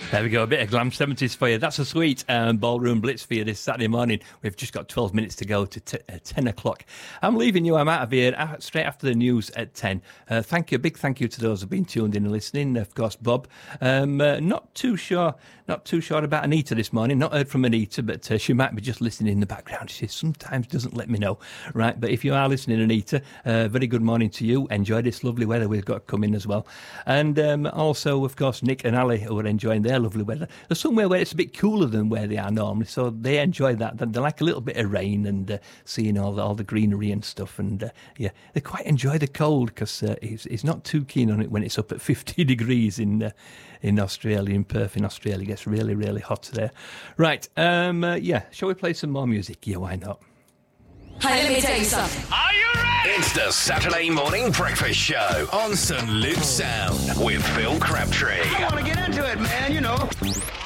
There we go, a bit of glam 70s for you. That's a sweet ballroom blitz for you this Saturday morning. We've just got 12 minutes to go to 10 o'clock. I'm leaving you. I'm out of here straight after the news at 10. Thank you, a big thank you to those who've been tuned in and listening. Of course, Bob. Not too sure about Anita this morning. Not heard from Anita, but she might be just listening in the background. She sometimes doesn't let me know. Right, but if you are listening, Anita, very good morning to you. Enjoy this lovely weather we've got coming as well. And also, of course, Nick and Ali who are enjoying their lovely weather. There's somewhere where it's a bit cooler than where they are normally, so they enjoy that. They like a little bit of rain and seeing all the greenery and stuff. And yeah, they quite enjoy the cold because he's not too keen on it when it's up at 50 degrees in Australia, in Perth, in Australia. It gets really, really hot there. Right, yeah, shall we play some more music? Yeah, why not? Hey, let me tell you something. Are you ready? It's the Saturday Morning Breakfast Show on St. Luke's Sound with Phil Crabtree. I want to get into it, man, you know.